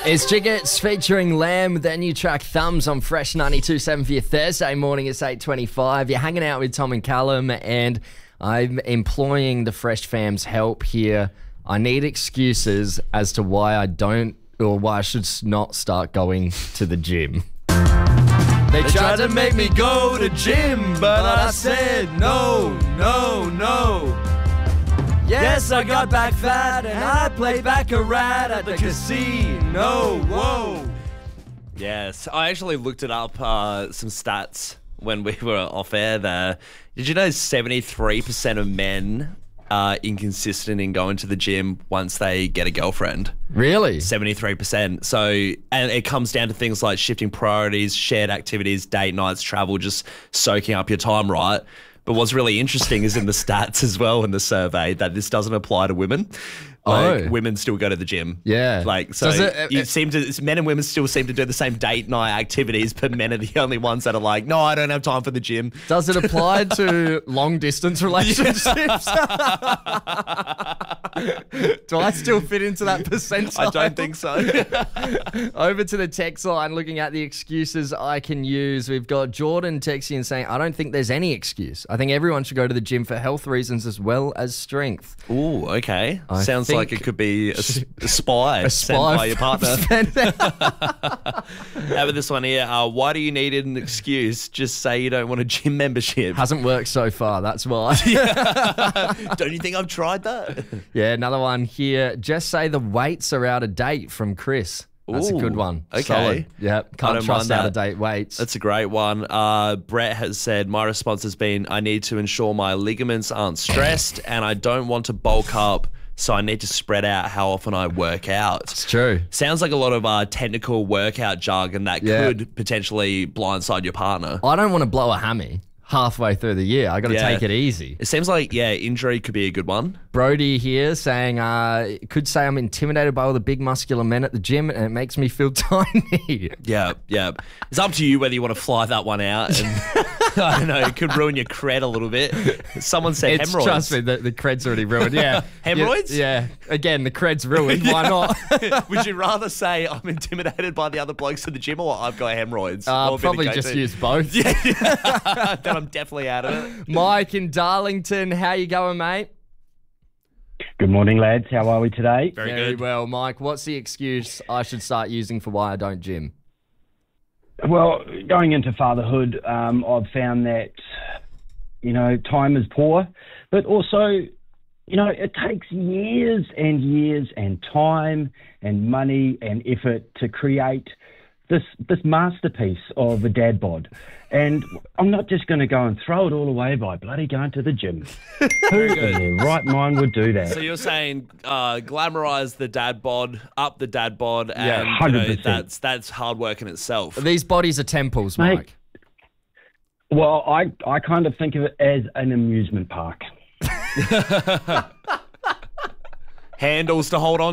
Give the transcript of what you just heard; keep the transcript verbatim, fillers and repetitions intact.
It's Jiggets featuring Lamb, their new track Thumbs on Fresh ninety-two point seven for your Thursday morning. It's eight twenty-five. You're hanging out with Tom and Callum, and I'm employing the Fresh fam's help here. I need excuses as to why I don't, or why I should not start going to the gym. They tried to make me go to gym, but I said no, no, no. Yes, I got back fat and I played baccarat at the casino. Whoa. Yes, I actually looked it up, uh, some stats when we were off air there. Did you know seventy-three percent of men are inconsistent in going to the gym once they get a girlfriend? Really? seventy-three percent. So, and it comes down to things like shifting priorities, shared activities, date nights, travel, just soaking up your time, right? But what's really interesting is in the stats as well in the survey that this doesn't apply to women. Like, oh. women still go to the gym. Yeah. Like, so it, you it, seem to, men and women still seem to do the same date night activities, but men are the only ones that are like, no, I don't have time for the gym. Does it apply to long distance relationships? Do I still fit into that percentile? I don't think so. Over to the text line, looking at the excuses I can use. We've got Jordan texting and saying, I don't think there's any excuse. I think everyone should go to the gym for health reasons as well as strength. Ooh, okay. I Sounds like it could be a, a spy, a sent spy by your partner. How about this one here? Uh, why do you need an excuse? Just say you don't want a gym membership. Hasn't worked so far, that's why. Don't you think I've tried that? Yeah, another one here. Just say the weights are out of date from Chris. That's Ooh, a good one. okay. Solid. Yeah, can't don't trust mind out of date weights. That's a great one. Uh, Brett has said, my response has been, I need to ensure my ligaments aren't stressed and I don't want to bulk up, so I need to spread out how often I work out. It's true. Sounds like a lot of uh, technical workout jargon that Yeah. could potentially blindside your partner. I don't want to blow a hammy halfway through the year. I got to Yeah. take it easy. It seems like, yeah, injury could be a good one. Brody here saying, uh, could say I'm intimidated by all the big muscular men at the gym and it makes me feel tiny. Yeah, yeah. It's up to you whether you want to fly that one out. And I don't know, it could ruin your cred a little bit. Someone said It's, hemorrhoids. trust me, the, the cred's already ruined. Yeah. Hemorrhoids? Yeah, yeah. Again, the cred's ruined. Why not? Would you rather say I'm intimidated by the other blokes at the gym or I've got hemorrhoids? Uh, What would be the probably case just there? use both. Yeah. Then I'm definitely out of it. Mike in Darlington, how you going, mate? Good morning, lads. How are we today? Very, Very good. well, Mike. What's the excuse I should start using for why I don't gym? Well, going into fatherhood, um, I've found that, you know, time is poor, but also, you know, it takes years and years and time and money and effort to create this this masterpiece of a dad bod. And I'm not just going to go and throw it all away by bloody going to the gym. Who in their right mind would do that? So you're saying uh, glamorize the dad bod, up the dad bod, and Yeah, you know, one hundred percent. that's that's hard work in itself. These bodies are temples, Mate. Mike. Well, I, I kind of think of it as an amusement park. Handles to hold on